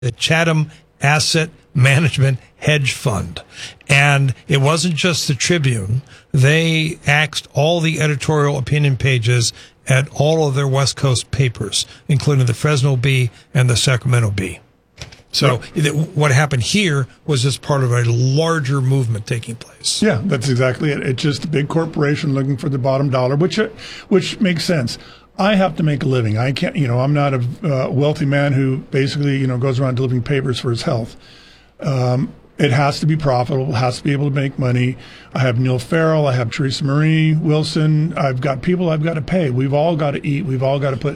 the Chatham Asset Management Hedge Fund. And it wasn't just the Tribune. They axed all the editorial opinion pages at all of their West Coast papers, including the Fresno Bee and the Sacramento Bee. So what happened here was just part of a larger movement taking place. Yeah, that's exactly it. It's just a big corporation looking for the bottom dollar, which makes sense. I have to make a living. I can't, I'm not a wealthy man who basically, goes around delivering papers for his health. It has to be profitable, has to be able to make money. I have Neil Farrell, I have Teresa Marie Wilson. I've got people I've got to pay. We've all got to eat. We've all got to put.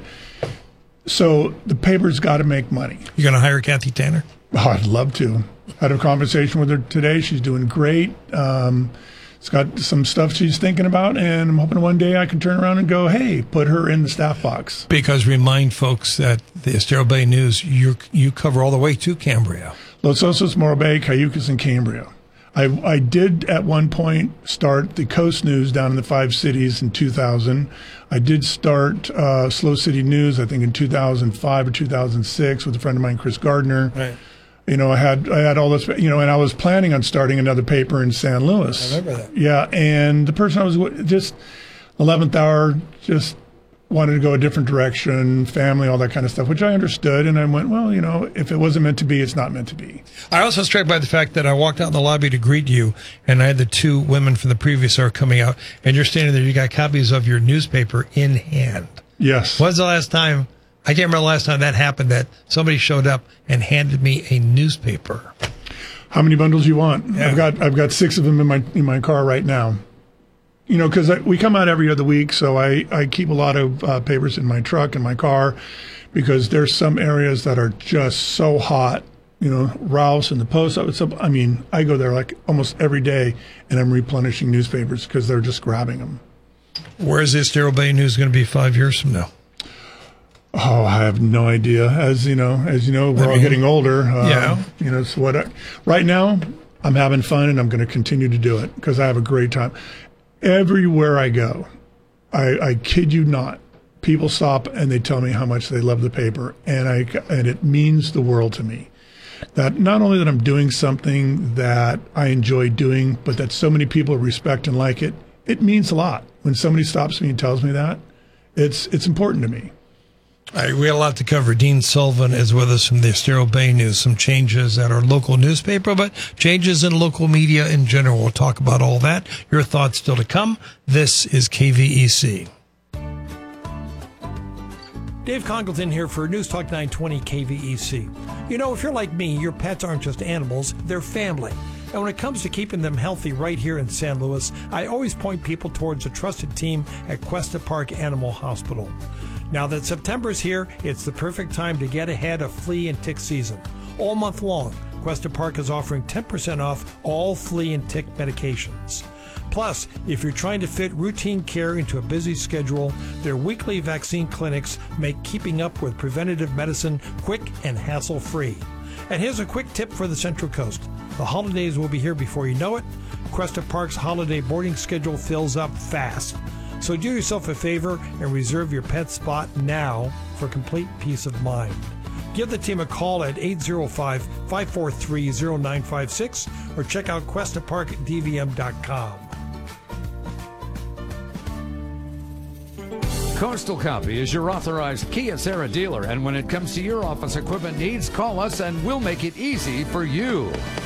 So the paper's got to make money. You going to hire Kathy Tanner? Oh, I'd love to. I had a conversation with her today. She's doing great. It's got some stuff she's thinking about, and I'm hoping one day I can turn around and go, hey, put her in the staff box. Because remind folks that the Estero Bay News, you cover all the way to Cambria. Los Osos, Morro Bay, Cayucas, and Cambria. I did at one point start the Coast News down in the 5 cities in 2000. I did start Slow City News, I think, in 2005 or 2006 with a friend of mine, Chris Gardner. Right. I had all this, and I was planning on starting another paper in San Luis. I remember that. Yeah, and the person I was with, just 11th hour, just wanted to go a different direction, family, all that kind of stuff, which I understood. And I went, well, if it wasn't meant to be, it's not meant to be. I also was struck by the fact that I walked out in the lobby to greet you, and I had the 2 women from the previous hour coming out, and you're standing there, you got copies of your newspaper in hand. Yes. When's the last time? I can't remember the last time that happened, that somebody showed up and handed me a newspaper. How many bundles you want? Yeah. I've got 6 of them in my car right now. Because we come out every other week, so I keep a lot of papers in my truck and my car, because there's some areas that are just so hot. Ralph's and the Post. I go there like almost every day, and I'm replenishing newspapers because they're just grabbing them. Where's the Estero Bay News going to be 5 years from now? Oh, I have no idea. As you know, we're all getting older. Yeah. So right now, I'm having fun, and I'm going to continue to do it because I have a great time. Everywhere I go, I kid you not, people stop and they tell me how much they love the paper, and it means the world to me. That not only that I'm doing something that I enjoy doing, but that so many people respect and like it. It means a lot when somebody stops me and tells me that. It's important to me. All right, we have a lot to cover. Dean Sullivan is with us from the Estero Bay News. Some changes at our local newspaper, but changes in local media in general. We'll talk about all that. Your thoughts still to come. This is KVEC. Dave Congleton here for News Talk 920 KVEC. If you're like me, your pets aren't just animals, they're family. And when it comes to keeping them healthy right here in San Luis, I always point people towards a trusted team at Cuesta Park Animal Hospital. Now that September's here, it's the perfect time to get ahead of flea and tick season. All month long, Cuesta Park is offering 10% off all flea and tick medications. Plus, if you're trying to fit routine care into a busy schedule, their weekly vaccine clinics make keeping up with preventative medicine quick and hassle-free. And here's a quick tip for the Central Coast. The holidays will be here before you know it. Cuesta Park's holiday boarding schedule fills up fast. So do yourself a favor and reserve your pet spot now for complete peace of mind. Give the team a call at 805-543-0956 or check out QuestaParkDVM.com. Coastal Copy is your authorized Kyocera dealer, and when it comes to your office equipment needs, call us and we'll make it easy for you.